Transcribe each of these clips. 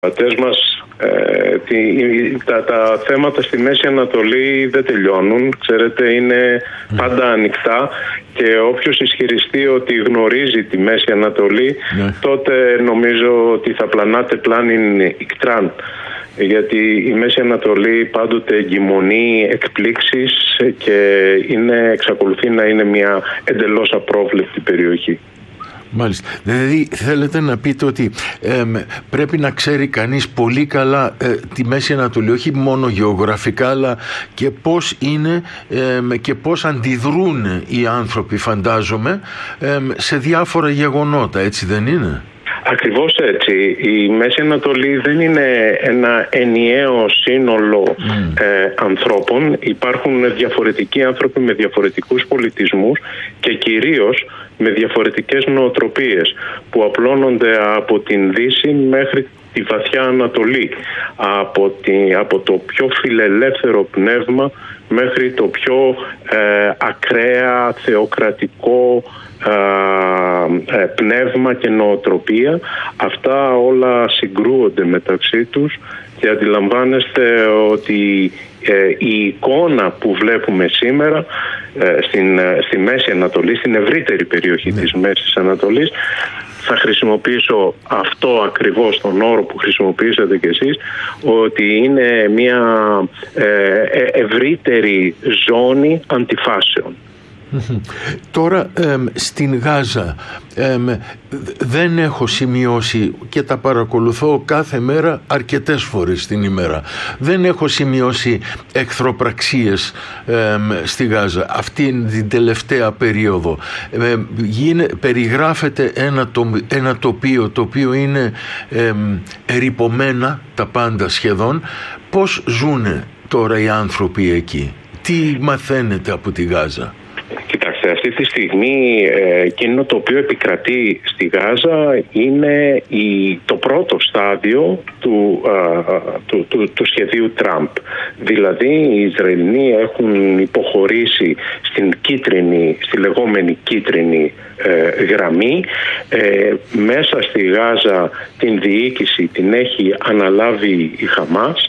πατές μας, τα θέματα στη Μέση Ανατολή δεν τελειώνουν. Ξέρετε, είναι πάντα ανοιχτά και όποιος ισχυριστεί ότι γνωρίζει τη Μέση Ανατολή, τότε νομίζω ότι θα πλανάτε πλάνην ικτράν. Γιατί η Μέση Ανατολή πάντοτε εγκυμονεί εκπλήξεις και εξακολουθεί να είναι μια εντελώς απρόβλεπτη περιοχή. Μάλιστα. Δηλαδή θέλετε να πείτε ότι πρέπει να ξέρει κανείς πολύ καλά τη Μέση Ανατολή, όχι μόνο γεωγραφικά, αλλά και πώς είναι και πώς αντιδρούν οι άνθρωποι, φαντάζομαι, σε διάφορα γεγονότα, έτσι δεν είναι? Ακριβώς έτσι. Η Μέση Ανατολή δεν είναι ένα ενιαίο σύνολο ανθρώπων. Υπάρχουν διαφορετικοί άνθρωποι με διαφορετικούς πολιτισμούς και κυρίως με διαφορετικές νοοτροπίες που απλώνονται από την Δύση μέχρι τη βαθιά Ανατολή, από το πιο φιλελεύθερο πνεύμα μέχρι το πιο ακραία θεοκρατικό πνεύμα και νοοτροπία. Αυτά όλα συγκρούονται μεταξύ τους και αντιλαμβάνεστε ότι η εικόνα που βλέπουμε σήμερα στη Μέση Ανατολή, στην ευρύτερη περιοχή της Μέσης Ανατολής, θα χρησιμοποιήσω αυτό ακριβώς τον όρο που χρησιμοποιήσατε κι εσείς, ότι είναι μια ευρύτερη ζώνη αντιφάσεων. Τώρα στην Γάζα δεν έχω σημειώσει, και τα παρακολουθώ κάθε μέρα αρκετές φορές την ημέρα, δεν έχω σημειώσει εχθροπραξίες στη Γάζα αυτή την τελευταία περίοδο. Περιγράφεται ένα τοπίο το οποίο είναι ερειπωμένα τα πάντα σχεδόν. Πώς ζουνε τώρα οι άνθρωποι εκεί? Τι μαθαίνετε από τη Γάζα? Κοιτάξτε, αυτή τη στιγμή εκείνο το οποίο επικρατεί στη Γάζα είναι το πρώτο στάδιο του σχεδίου Τραμπ. Δηλαδή οι Ισραηλινοί έχουν υποχωρήσει στη λεγόμενη κίτρινη γραμμή. Μέσα στη Γάζα την διοίκηση την έχει αναλάβει η Χαμάς.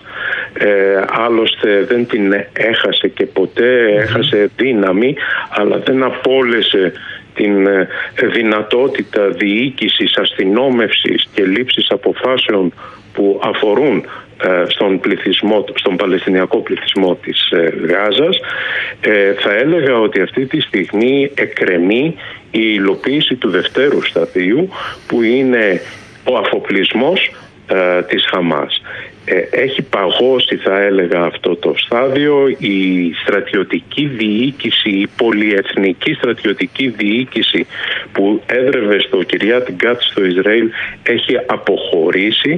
Άλλωστε δεν την έχασε και ποτέ, έχασε δύναμη, αλλά δεν απόλυσε την δυνατότητα διοίκησης, αστυνόμευσης και λήψης αποφάσεων που αφορούν στον παλαιστινιακό πληθυσμό της Γάζας. Θα έλεγα ότι αυτή τη στιγμή εκκρεμεί η υλοποίηση του δευτέρου σταδίου, που είναι ο αφοπλισμός της Χαμάς. Έχει παγώσει, θα έλεγα, αυτό το στάδιο. Η στρατιωτική διοίκηση, η πολυεθνική στρατιωτική διοίκηση που έδρευε στο Κυριάτ Γκάτ στο Ισραήλ έχει αποχωρήσει.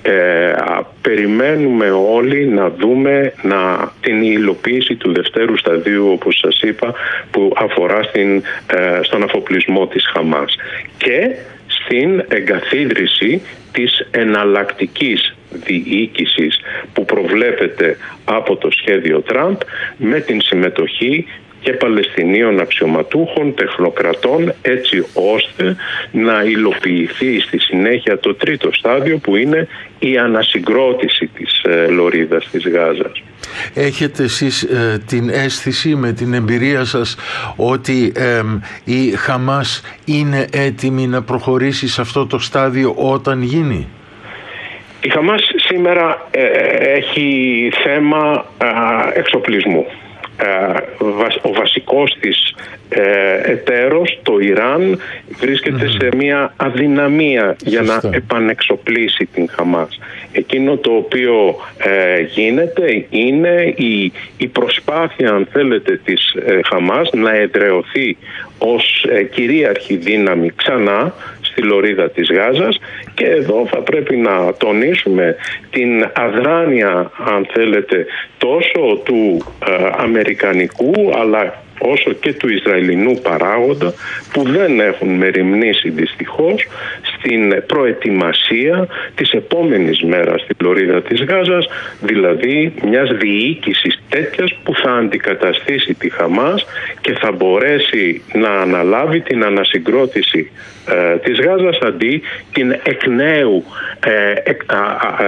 Περιμένουμε όλοι να δούμε την υλοποίηση του δευτέρου σταδίου, όπως σας είπα, που αφορά στον αφοπλισμό της Χαμάς και στην εγκαθίδρυση της εναλλακτικής διοίκησης που προβλέπεται από το σχέδιο Τραμπ, με την συμμετοχή και Παλαιστινίων αξιωματούχων, τεχνοκρατών, έτσι ώστε να υλοποιηθεί στη συνέχεια το τρίτο στάδιο, που είναι η ανασυγκρότηση της λωρίδας της Γάζας. Έχετε εσείς την αίσθηση, με την εμπειρία σας, ότι η Χαμάς είναι έτοιμη να προχωρήσει σε αυτό το στάδιο όταν γίνει? Η Χαμάς σήμερα έχει θέμα εξοπλισμού. Ο βασικός της εταίρος, το Ιράν, βρίσκεται σε μια αδυναμία για να επανεξοπλίσει την Χαμάς. Εκείνο το οποίο γίνεται είναι η προσπάθεια, αν θέλετε, της Χαμάς να εδραιωθεί ως κυρίαρχη δύναμη ξανά στη λωρίδα της Γάζας, και εδώ θα πρέπει να τονίσουμε την αδράνεια, αν θέλετε, τόσο του αμερικανικού αλλά όσο και του Ισραηλινού παράγοντα, που δεν έχουν μεριμνήσει δυστυχώς στην προετοιμασία της επόμενης μέρας στη λωρίδα της Γάζας, δηλαδή μιας διοίκησης τέτοιας που θα αντικαταστήσει τη Χαμάς και θα μπορέσει να αναλάβει την ανασυγκρότηση της Γάζας αντί την εκ νέου